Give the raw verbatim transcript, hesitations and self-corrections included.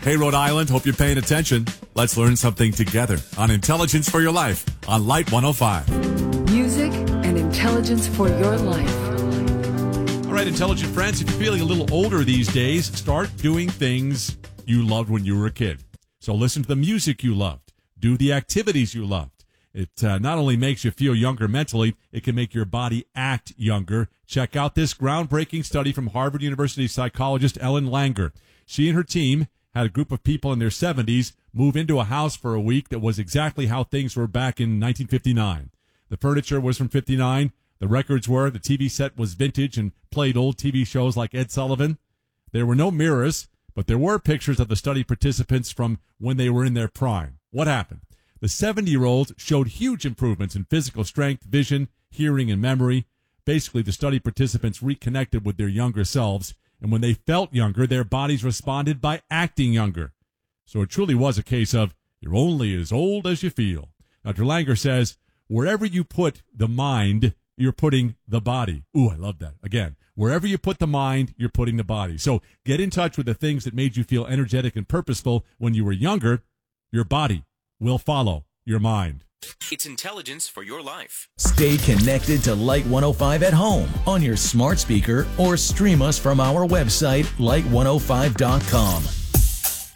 Hey, Rhode Island, hope you're paying attention. Let's learn something together on Intelligence for Your Life on Light one oh five. Music and intelligence for your life. All right, intelligent friends, if you're feeling a little older these days, start doing things you loved when you were a kid. So listen to the music you loved. Do the activities you loved. It uh, not only makes you feel younger mentally, it can make your body act younger. Check out this groundbreaking study from Harvard University psychologist Ellen Langer. She and her team had a group of people in their seventies move into a house for a week that was exactly how things were back in nineteen fifty-nine. The furniture was from fifty-nine. The records were, the T V set was vintage and played old T V shows like Ed Sullivan. There were no mirrors, but there were pictures of the study participants from when they were in their prime. What happened? The seventy-year-olds showed huge improvements in physical strength, vision, hearing, and memory. Basically, the study participants reconnected with their younger selves, and when they felt younger, their bodies responded by acting younger. So it truly was a case of you're only as old as you feel. Doctor Langer says, wherever you put the mind, you're putting the body. Ooh, I love that. Again, wherever you put the mind, you're putting the body. So get in touch with the things that made you feel energetic and purposeful when you were younger. Your body will follow your mind. It's intelligence for your life. Stay connected to Light one oh five at home on your smart speaker or stream us from our website, light one oh five dot com.